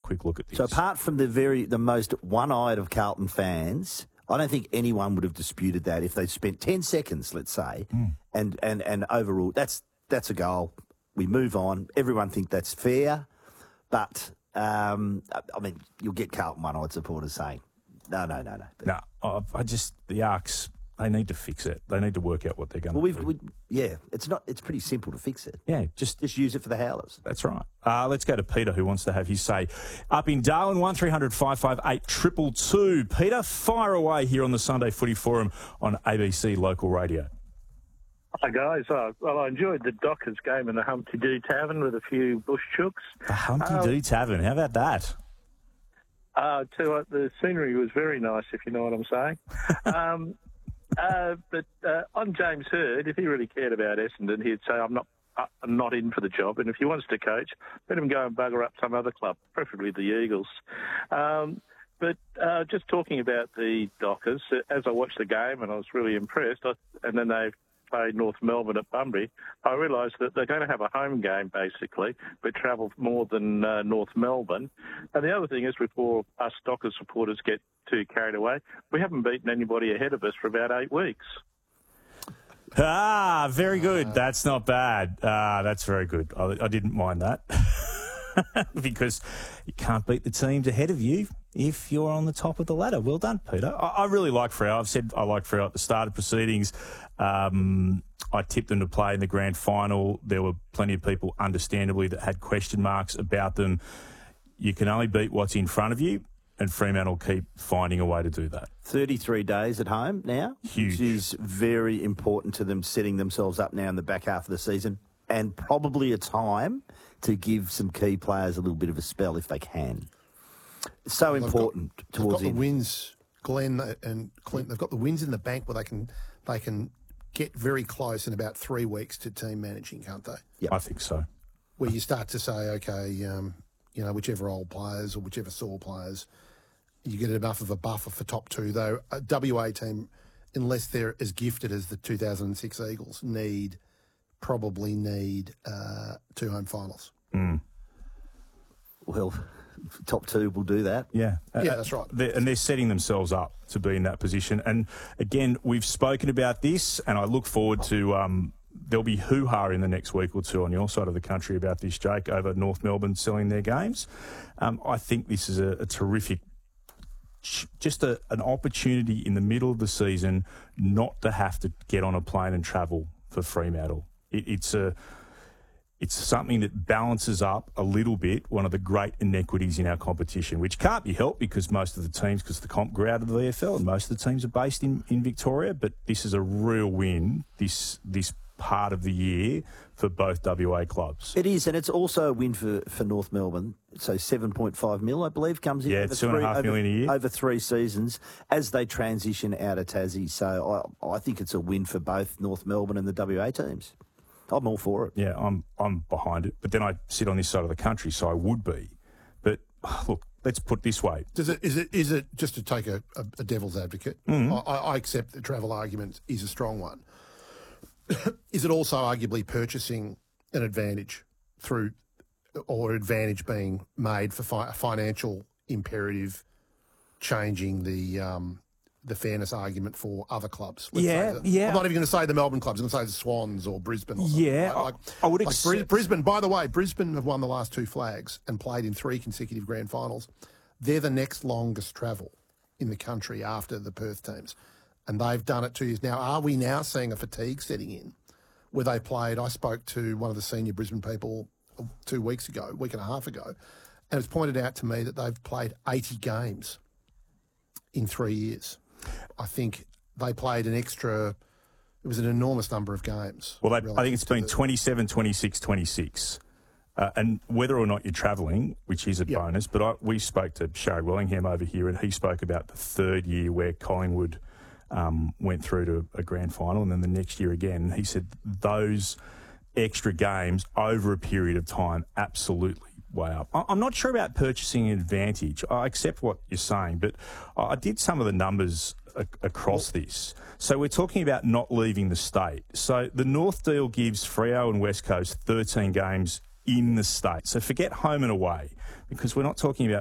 quick look at this. So apart from the most one-eyed of Carlton fans, I don't think anyone would have disputed that if they spent 10 seconds, let's say, and overruled. That's a goal. We move on. Everyone think that's fair, but I mean, you'll get Carlton one-eyed supporters saying, no. No, the Arcs, they need to fix it. They need to work out what they're going to do. It's pretty simple to fix it. Yeah, just use it for the Howlers. That's right. Let's go to Peter, who wants to have his say. Up in Darwin, 1300 558 222. Peter, fire away here on the Sunday Footy Forum on ABC Local Radio. Hi, guys. I enjoyed the Dockers game in the Humpty Doo Tavern with a few bush chooks. The Humpty Doo Tavern, how about that? The scenery was very nice, if you know what I'm saying. But on James Hird, if he really cared about Essendon, he'd say, I'm not in for the job. And if he wants to coach, let him go and bugger up some other club, preferably the Eagles. But just talking about the Dockers, as I watched the game and I was really impressed, and then they played North Melbourne at Bunbury, I realised that they're going to have a home game, basically, but travel more than North Melbourne. And the other thing is, before us Dockers supporters get too carried away, we haven't beaten anybody ahead of us for about 8 weeks. Very good. That's not bad. That's very good. I didn't mind that. Because you can't beat the teams ahead of you if you're on the top of the ladder. Well done, Peter. I really like Freo. I've said I like Freo at the start of proceedings. I tipped them to play in the grand final. There were plenty of people, understandably, that had question marks about them. You can only beat what's in front of you, and Fremantle keep finding a way to do that. 33 days at home now. Huge. Which is very important to them, setting themselves up now in the back half of the season, and probably a time to give some key players a little bit of a spell if they can. It's so important towards they've got the wins, Glenn and Clint. They've got the wins in the bank where they can get very close in about 3 weeks to team managing, can't they? Yeah, I think so. Where you start to say, okay, whichever old players or whichever sore players, you get enough of a buffer for top two. Though a WA team, unless they're as gifted as the 2006 Eagles, probably need 2 home finals. Well, top two will do that. Yeah. That's right. They're setting themselves up to be in that position. And again, we've spoken about this, and I look forward to there'll be hoo-ha in the next week or two on your side of the country about this, Jake, over North Melbourne selling their games. I think this is a terrific, just an opportunity in the middle of the season not to have to get on a plane and travel for Fremantle. It's something that balances up a little bit one of the great inequities in our competition, which can't be helped because most of the teams, because the comp grew out of the VFL and most of the teams are based in Victoria, but this is a real win this part of the year for both WA clubs. It is, and it's also a win for North Melbourne. So 7.5 mil, I believe, comes in. Yeah, $2.5 million a year. Over 3 seasons as they transition out of Tassie. So I think it's a win for both North Melbourne and the WA teams. I'm all for it. Yeah, I'm behind it. But then I sit on this side of the country, so I would be. But look, let's put it this way. Is it just to take a devil's advocate? Mm-hmm. I accept the travel argument is a strong one. Is it also arguably purchasing an advantage or advantage being made for a financial imperative, changing the fairness argument for other clubs? Yeah. I'm not even going to say the Melbourne clubs. I'm going to say the Swans or Brisbane or something. Yeah, I would accept. Brisbane, by the way, Brisbane have won the last 2 flags and played in 3 consecutive grand finals. They're the next longest travel in the country after the Perth teams. And they've done it 2 years now. Are we now seeing a fatigue setting in where they played? I spoke to one of the senior Brisbane people a week and a half ago, and it's pointed out to me that they've played 80 games in 3 years. I think they played it was an enormous number of games. Well, I think it's been 27, 26, 26. And whether or not you're travelling, which is a bonus, but we spoke to Sharad Wellingham over here, and he spoke about the 3rd year where Collingwood went through to a grand final, and then the next year again. He said those extra games over a period of time absolutely way up. I'm not sure about purchasing an advantage. I accept what you're saying, but I did some of the numbers across this. So we're talking about not leaving the state. So the North deal gives Freo and West Coast 13 games in the state. So forget home and away, because we're not talking about